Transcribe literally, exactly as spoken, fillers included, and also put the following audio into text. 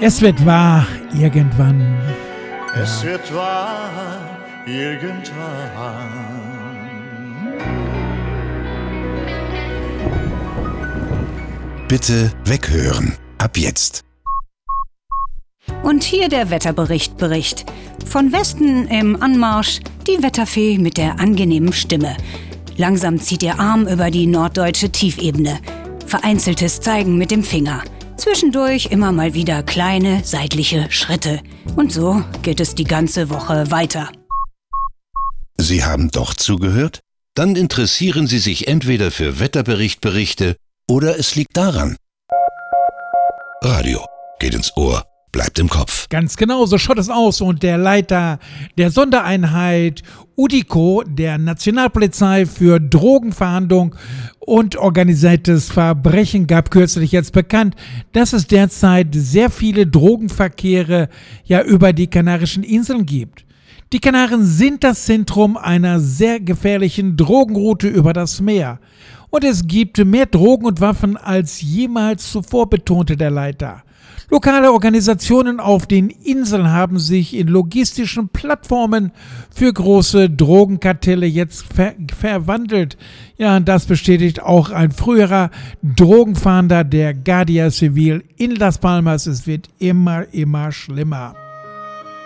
Es wird wahr, irgendwann. Es wird wahr, irgendwann. Bitte weghören. Ab jetzt. Und hier der Wetterbericht Bericht. Von Westen im Anmarsch die Wetterfee mit der angenehmen Stimme. Langsam zieht ihr Arm über die norddeutsche Tiefebene. Vereinzeltes Zeigen mit dem Finger. Zwischendurch immer mal wieder kleine seitliche Schritte. Und so geht es die ganze Woche weiter. Sie haben doch zugehört? Dann interessieren Sie sich entweder für Wetterberichtberichte oder es liegt daran. Radio geht ins Ohr, bleibt im Kopf. Ganz genau, so schaut es aus. Und der Leiter der Sondereinheit U D I C O, der Nationalpolizei für Drogenverhandlung und organisiertes Verbrechen, gab kürzlich jetzt bekannt, dass es derzeit sehr viele Drogenverkehre ja über die Kanarischen Inseln gibt. Die Kanaren sind das Zentrum einer sehr gefährlichen Drogenroute über das Meer. Und es gibt mehr Drogen und Waffen als jemals zuvor, betonte der Leiter. Lokale Organisationen auf den Inseln haben sich in logistischen Plattformen für große Drogenkartelle jetzt ver- verwandelt. Ja, und das bestätigt auch ein früherer Drogenfahnder der Guardia Civil in Las Palmas. Es wird immer, immer schlimmer.